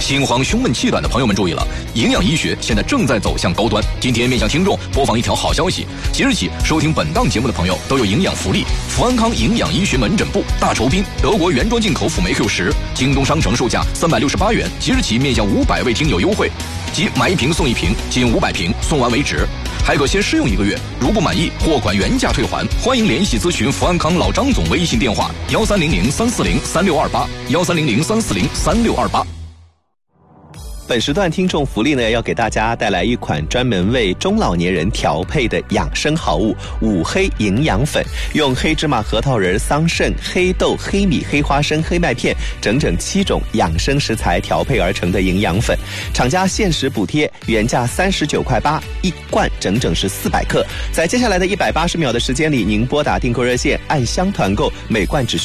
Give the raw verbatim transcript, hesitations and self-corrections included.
心慌、胸闷、气短的朋友们注意了，营养医学现在正在走向高端。今天面向听众播放一条好消息，即日起收听本档节目的朋友都有营养福利。福安康营养医学门诊部大酬宾德国原装进口辅酶 Q 十，京东商城售价三百六十八元，即日起面向五百位听友优惠，即买一瓶送一瓶，仅五百瓶，送完为止。还可先试用一个月，如不满意，货款原价退还。欢迎联系咨询福安康老张总微信电话：幺三零零三四零三六二八，幺三零零三四零三六二八。 本时段听众福利呢，要给大家带来一款专门为中老年人调配的养生好物五黑营养粉，用黑芝麻、核桃仁、桑葚、黑豆、黑米、黑花生、黑麦片整整七种养生食材调配而成的营养粉，厂家限时补贴，原价三十九块八一罐，整整是四百克。在接下来的一百八十秒的时间里，您拨打订购热线，按箱团购，每罐只需